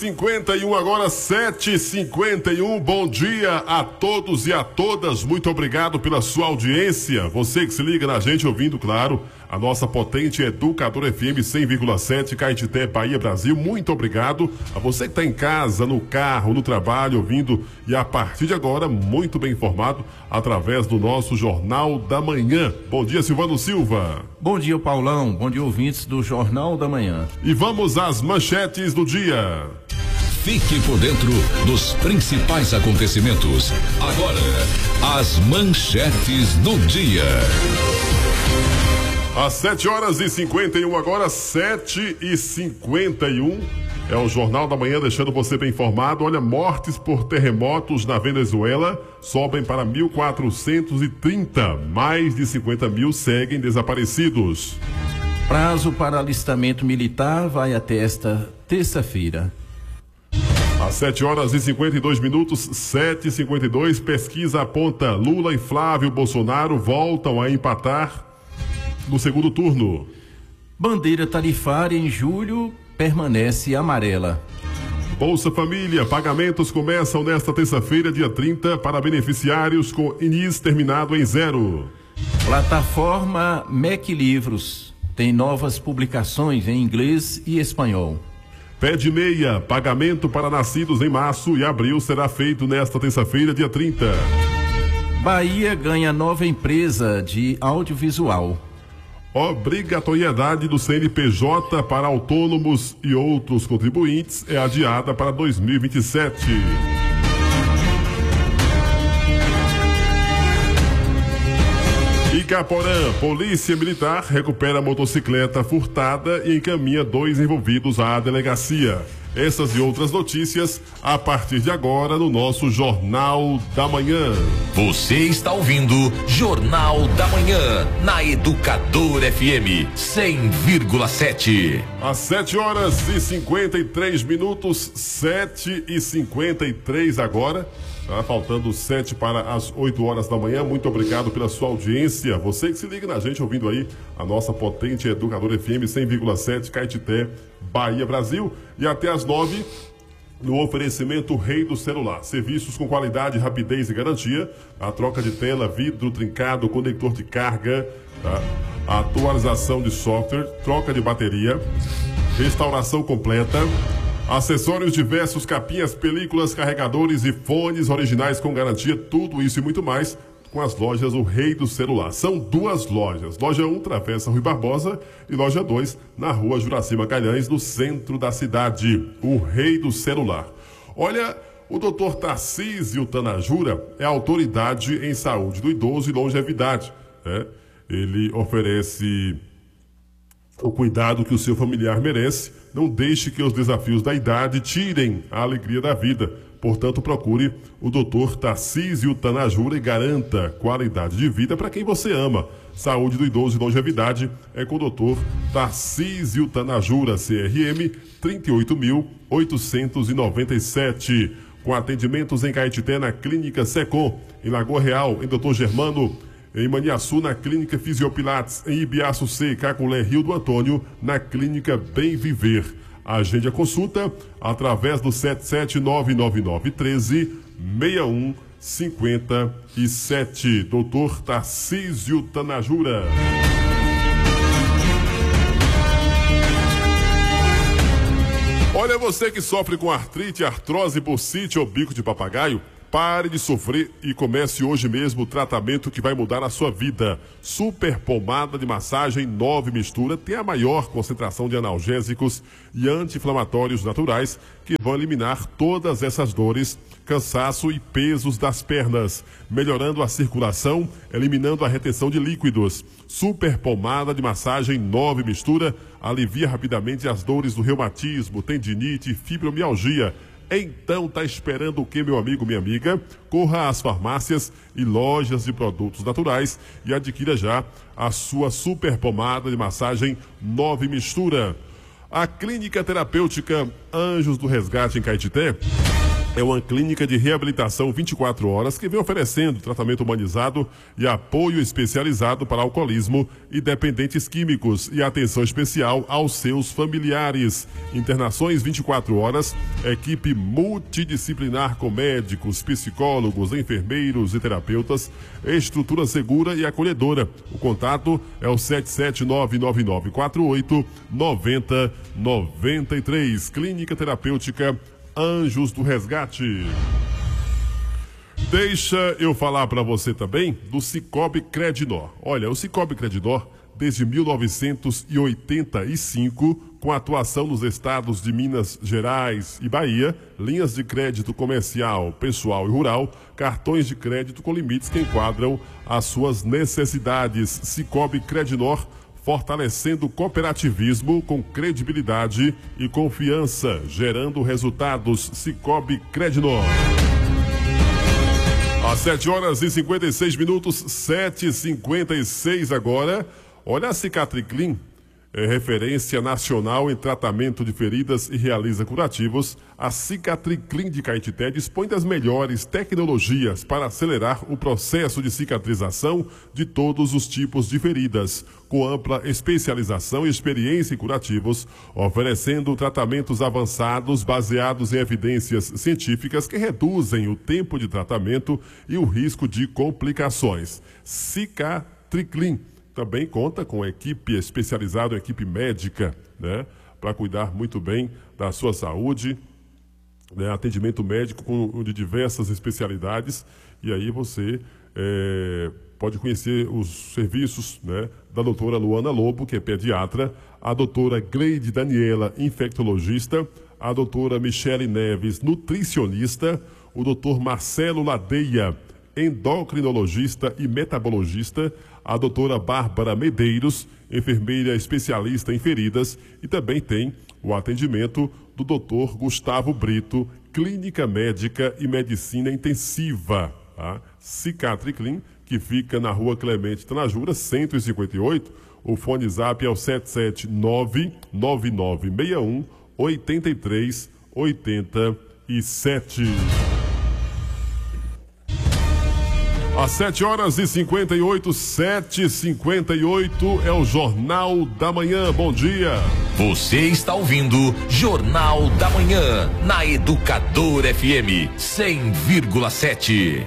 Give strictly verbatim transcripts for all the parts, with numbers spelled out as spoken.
cinquenta e um agora, sete e cinquenta e um. Bom dia a todos e a todas. Muito obrigado pela sua audiência. Você que se liga na gente ouvindo, claro, a nossa potente Educador F M cem vírgula sete, Caetité, Bahia, Brasil. Muito obrigado a você que está em casa, no carro, no trabalho, ouvindo e a partir de agora, muito bem informado através do nosso Jornal da Manhã. Bom dia, Silvano Silva. Bom dia, Paulão. Bom dia, ouvintes do Jornal da Manhã. E vamos às manchetes do dia. Fique por dentro dos principais acontecimentos. Agora, as manchetes do dia. Às sete horas e cinquenta e um agora, sete e cinquenta e um. É o Jornal da Manhã deixando você bem informado. Olha, mortes por terremotos na Venezuela sobem para mil quatrocentos e trinta. Mais de cinquenta mil seguem desaparecidos. Prazo para alistamento militar vai até esta terça-feira. Às sete horas e cinquenta e dois minutos, sete e cinquenta e dois, pesquisa aponta Lula e Flávio Bolsonaro voltam a empatar no segundo turno. Bandeira tarifária em julho permanece amarela. Bolsa Família, pagamentos começam nesta terça-feira, dia trinta, para beneficiários com I N I S terminado em zero. Plataforma M E C Livros tem novas publicações em inglês e espanhol. Pé de meia, pagamento para nascidos em março e abril será feito nesta terça-feira, dia trinta. Bahia ganha nova empresa de audiovisual. Obrigatoriedade do C N P J para autônomos e outros contribuintes é adiada para dois mil e vinte e sete. Icaporã, Polícia Militar recupera motocicleta furtada e encaminha dois envolvidos à delegacia. Essas e outras notícias a partir de agora no nosso Jornal da Manhã. Você está ouvindo Jornal da Manhã na Educador F M cem vírgula sete. Às sete horas e cinquenta e três minutos, sete e cinquenta e três agora. Tá faltando sete para as oito horas da manhã. Muito obrigado pela sua audiência. Você que se liga na gente ouvindo aí a nossa potente Educador F M cem vírgula sete, Caetité, Bahia, Brasil. E até as nove, no oferecimento Rei do Celular. Serviços com qualidade, rapidez e garantia. A troca de tela, vidro trincado, conector de carga, tá? A atualização de software, troca de bateria, restauração completa. Acessórios diversos, capinhas, películas, carregadores e fones originais com garantia, tudo isso e muito mais com as lojas O Rei do Celular. São duas lojas, loja um, Travessa Rui Barbosa, e loja dois, na rua Juraci Magalhães, no centro da cidade. O Rei do Celular. Olha, o doutor Tarcísio Tanajura é autoridade em saúde do idoso e longevidade, né? Ele oferece o cuidado que o seu familiar merece. Não deixe que os desafios da idade tirem a alegria da vida. Portanto, procure o doutor Tarcísio Tanajura e garanta qualidade de vida para quem você ama. Saúde do idoso e longevidade é com o doutor Tarcísio Tanajura, C R M trinta e oito mil oitocentos e noventa e sete. Com atendimentos em Caetité, na Clínica Secom, em Lagoa Real, em doutor Germano, em Maniaçu, na Clínica Fisiopilates, em Ibiaço C, Caculé, Rio do Antônio, na Clínica Bem Viver. Agende a consulta através do sete sete nove nove nove um três seis um cinco sete. doutor Tarcísio Tanajura. Olha, você que sofre com artrite, artrose, bursite ou bico de papagaio, pare de sofrer e comece hoje mesmo o tratamento que vai mudar a sua vida. Super Pomada de Massagem nove Mistura tem a maior concentração de analgésicos e anti-inflamatórios naturais que vão eliminar todas essas dores, cansaço e pesos das pernas, melhorando a circulação, eliminando a retenção de líquidos. Super Pomada de Massagem nove Mistura alivia rapidamente as dores do reumatismo, tendinite e fibromialgia. Então tá esperando o que, meu amigo, minha amiga? Corra às farmácias e lojas de produtos naturais e adquira já a sua super pomada de massagem nove Mistura. A Clínica Terapêutica Anjos do Resgate em Caetité É uma clínica de reabilitação vinte e quatro horas que vem oferecendo tratamento humanizado e apoio especializado para alcoolismo e dependentes químicos e atenção especial aos seus familiares. Internações vinte e quatro horas, equipe multidisciplinar com médicos, psicólogos, enfermeiros e terapeutas, estrutura segura e acolhedora. O contato é o sete sete nove nove nove quatro oito nove zero nove três. Clínica Terapêutica Anjos do Resgate. Deixa eu falar para você também do Cicobi Credinor. Olha, o Cicobi Credinor, desde mil novecentos e oitenta e cinco, com atuação nos estados de Minas Gerais e Bahia, linhas de crédito comercial, pessoal e rural, cartões de crédito com limites que enquadram as suas necessidades. Cicobi Credinor, fortalecendo o cooperativismo com credibilidade e confiança, gerando resultados. Cicobi Credinor. Às sete horas e cinquenta e seis minutos, sete e cinquenta e seis agora. Olha, a Cicatriclin é referência nacional em tratamento de feridas e realiza curativos. A Cicatriclin de Caetité dispõe das melhores tecnologias para acelerar o processo de cicatrização de todos os tipos de feridas, com ampla especialização e experiência em curativos, oferecendo tratamentos avançados baseados em evidências científicas que reduzem o tempo de tratamento e o risco de complicações. Cicatriclin também conta com equipe especializada, equipe médica, né, para cuidar muito bem da sua saúde, né, atendimento médico com, de diversas especialidades, e aí você é, pode conhecer os serviços, né, da doutora Luana Lobo, que é pediatra, a doutora Gleide Daniela, infectologista, a doutora Michele Neves, nutricionista, o doutor Marcelo Ladeia, endocrinologista e metabologista, a doutora Bárbara Medeiros, enfermeira especialista em feridas, e também tem o atendimento do doutor Gustavo Brito, clínica médica e medicina intensiva, tá? Cicatriclin, que fica na rua Clemente Tanajura, cento e cinquenta e oito, o fone zap é o sete sete nove nove nove seis um oito três oito sete. Às sete horas e cinquenta e oito, sete e cinquenta e oito, é o Jornal da Manhã. Bom dia. Você está ouvindo Jornal da Manhã, na Educador F M cem vírgula sete.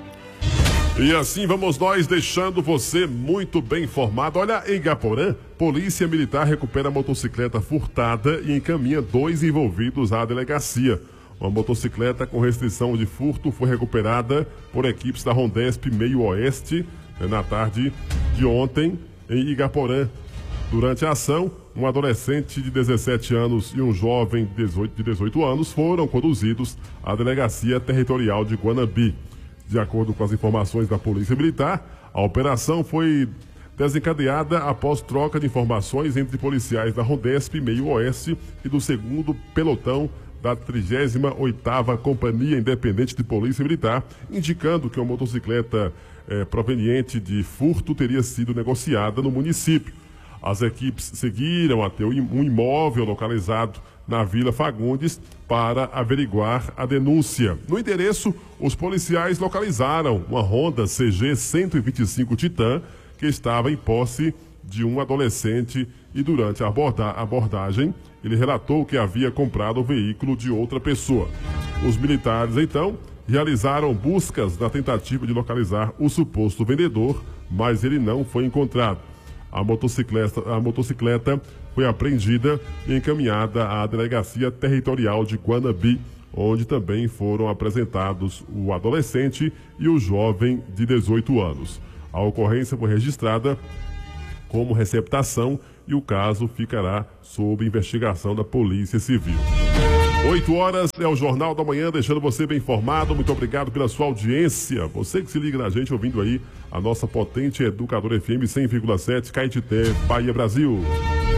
E assim vamos nós, deixando você muito bem informado. Olha, em Igaporã, Polícia Militar recupera a motocicleta furtada e encaminha dois envolvidos à delegacia. Uma motocicleta com restrição de furto foi recuperada por equipes da Rondesp Meio Oeste, né, na tarde de ontem, em Igaporã. Durante a ação, um adolescente de dezessete anos e um jovem de dezoito anos foram conduzidos à Delegacia Territorial de Guanabi. De acordo com as informações da Polícia Militar, a operação foi desencadeada após troca de informações entre policiais da Rondesp Meio Oeste e do segundo pelotão da trigésima oitava Companhia Independente de Polícia Militar, indicando que uma motocicleta eh, proveniente de furto teria sido negociada no município. As equipes seguiram até um imóvel localizado na Vila Fagundes para averiguar a denúncia. No endereço, os policiais localizaram uma Honda C G cento e vinte e cinco Titan que estava em posse de um adolescente, e durante a aborda- abordagem ele relatou que havia comprado o veículo de outra pessoa. Os militares, então, realizaram buscas na tentativa de localizar o suposto vendedor, mas ele não foi encontrado. A motocicleta, a motocicleta foi apreendida e encaminhada à Delegacia Territorial de Guanabi, onde também foram apresentados o adolescente e o jovem de dezoito anos. A ocorrência foi registrada como receptação e o caso ficará sob investigação da Polícia Civil. oito horas é o Jornal da Manhã, deixando você bem informado. Muito obrigado pela sua audiência. Você que se liga na gente, ouvindo aí a nossa potente Educador F M cem vírgula sete, Caetité, Bahia, Brasil.